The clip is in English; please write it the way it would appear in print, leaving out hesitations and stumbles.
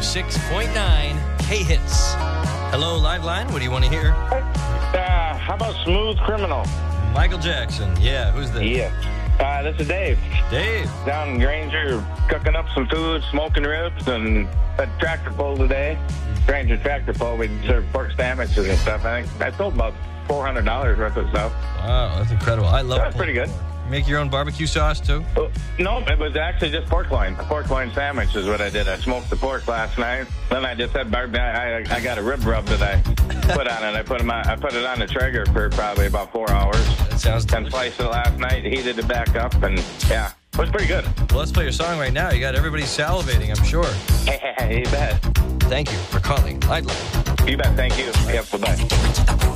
106.9 K-Hits. Hello, Liveline. What do you want to hear? How about Smooth Criminal? Michael Jackson. Yeah, who's this? Yeah. This is Dave. Dave. Down in Granger, cooking up some food, smoking ribs, and a tractor pull today. Granger tractor pull. We serve pork sandwiches and stuff. I think I sold about $400 worth of stuff. Wow, that's incredible. I love it. That's pretty good. You make your own barbecue sauce, too? No, it was actually just pork loin. A pork loin sandwich is what I did. I smoked the pork last night. Then I just had I got a rib rub that I put on it. I put it on the Traeger for probably about 4 hours. That sounds delicious. And sliced it last night, heated it back up, and yeah, it was pretty good. Well, let's play your song right now. You got everybody salivating, I'm sure. You bet. Thank you for calling Liveline. You bet. Thank you. Yep, bye-bye.